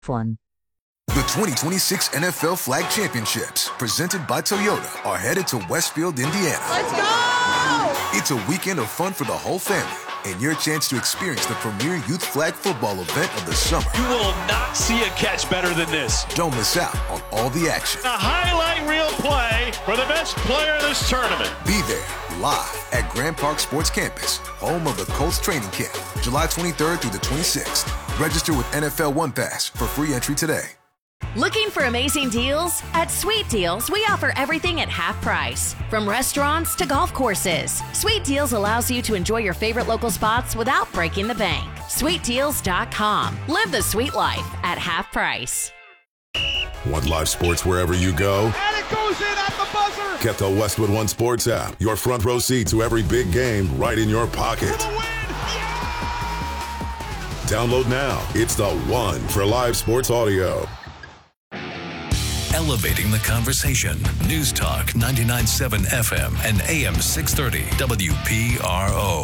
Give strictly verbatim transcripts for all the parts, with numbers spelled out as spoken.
Fun. The twenty twenty-six N F L Flag Championships, presented by Toyota, are headed to Westfield, Indiana. Let's go! It's a weekend of fun for the whole family, and your chance to experience the premier youth flag football event of the summer. You will not see a catch better than this. Don't miss out on all the action. A highlight reel play for the best player of this tournament. Be there, live at Grand Park Sports Campus, home of the Colts training camp, July twenty-third through the twenty-sixth. Register with N F L One Pass for free entry today. Looking for amazing deals? At Sweet Deals, we offer everything at half price. From restaurants to golf courses, Sweet Deals allows you to enjoy your favorite local spots without breaking the bank. sweet deals dot com. Live the sweet life at half price. Want live sports wherever you go? And it goes in at the buzzer! Get the Westwood One Sports app. Your front row seat to every big game right in your pocket. For the win! Yeah! Download now. It's the one for live sports audio. Elevating the conversation. News Talk ninety-nine point seven F M and A M six thirty W P R O.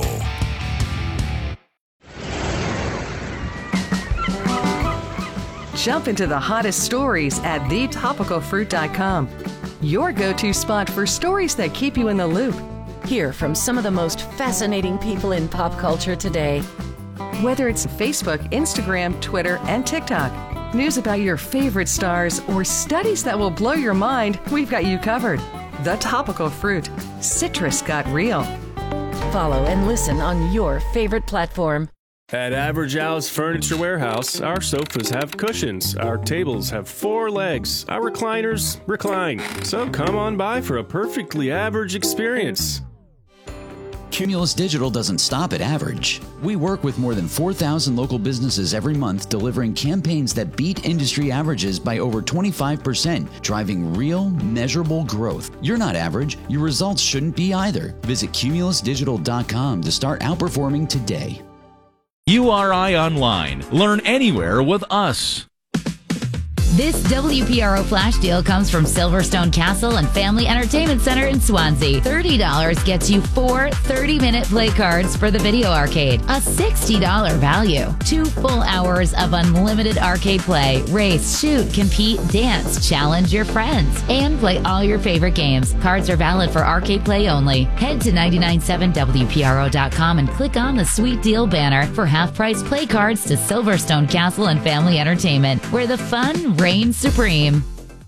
Jump into the hottest stories at the topical fruit dot com. Your go-to spot for stories that keep you in the loop. Hear from some of the most fascinating people in pop culture today. Whether it's Facebook, Instagram, Twitter, and TikTok. News about your favorite stars or studies that will blow your mind, we've got you covered. The Topical Fruit. Citrus got real. Follow and listen on your favorite platform. At Average Al's Furniture Warehouse, our sofas have cushions, our tables have four legs, our recliners recline. So come on by for a perfectly average experience. Cumulus Digital doesn't stop at average. We work with more than four thousand local businesses every month, delivering campaigns that beat industry averages by over twenty-five percent, driving real, measurable growth. You're not average. Your results shouldn't be either. Visit cumulus digital dot com to start outperforming today. U R I Online. Learn anywhere with us. This W P R O flash deal comes from Silverstone Castle and Family Entertainment Center in Swansea. thirty dollars gets you four thirty-minute play cards for the video arcade. A sixty dollars value. Two full hours of unlimited arcade play. Race, shoot, compete, dance, challenge your friends, and play all your favorite games. Cards are valid for arcade play only. Head to nine nine seven W P R O dot com and click on the Sweet Deal banner for half-price play cards to Silverstone Castle and Family Entertainment, where the fun reigns supreme.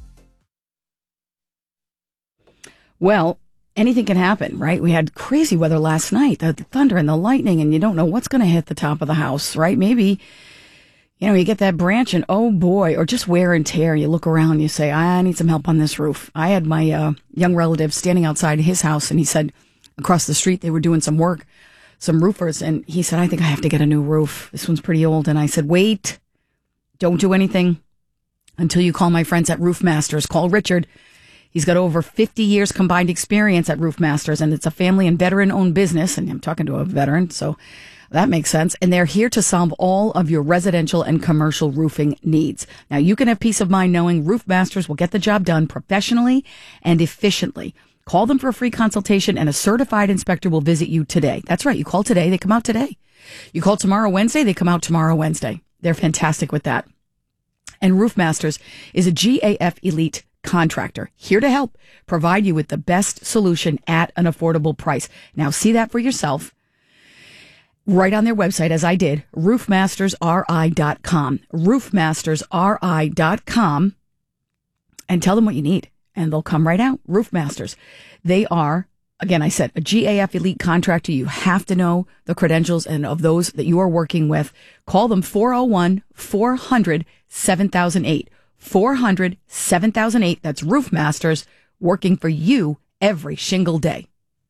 Well, anything can happen, right? We had crazy weather last night, the thunder and the lightning, and you don't know what's going to hit the top of the house, right? Maybe, you know, you get that branch and oh boy, or just wear and tear. You look around and you say, I need some help on this roof. I had my uh, young relative standing outside his house, and he said across the street they were doing some work, some roofers, and he said, I think I have to get a new roof. This one's pretty old. And I said, wait, don't do anything until you call my friends at Roof Masters. Call Richard. He's got over fifty years combined experience at Roof Masters, and it's a family and veteran-owned business, and I'm talking to a veteran, so that makes sense. And they're here to solve all of your residential and commercial roofing needs. Now, you can have peace of mind knowing Roof Masters will get the job done professionally and efficiently. Call them for a free consultation, and a certified inspector will visit you today. That's right. You call today, they come out today. You call tomorrow, Wednesday, they come out tomorrow, Wednesday. They're fantastic with that. And Roof Masters is a G A F Elite contractor, here to help provide you with the best solution at an affordable price. Now, see that for yourself right on their website, as I did, roof masters R I dot com. roof masters R I dot com, and tell them what you need, and they'll come right out. Roof Masters. They are, again, I said, a G A F Elite contractor. You have to know the credentials and of those that you are working with. Call them four oh one, four hundred, seven thousand eight. four hundred, seven thousand eight. That's Roof Masters, working for you every shingle day.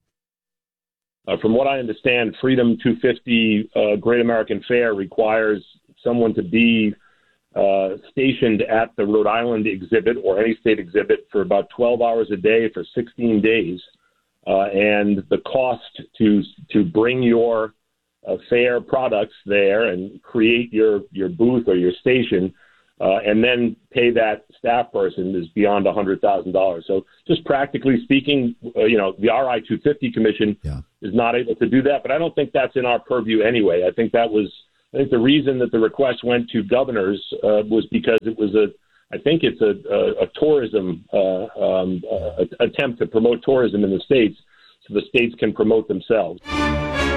Uh, from what I understand, Freedom two fifty uh, Great American Fair requires someone to be uh, stationed at the Rhode Island exhibit or any state exhibit for about twelve hours a day for sixteen days. Uh, and the cost to to bring your uh, fair products there and create your, your booth or your station uh, and then pay that staff person is beyond one hundred thousand dollars. So just practically speaking, uh, you know, the R I two fifty Commission yeah. is not able to do that, but I don't think that's in our purview anyway. I think that was I think the reason that the request went to governors uh, was because it was a, I think it's a, a, a tourism uh, um, uh, attempt to promote tourism in the states so the states can promote themselves.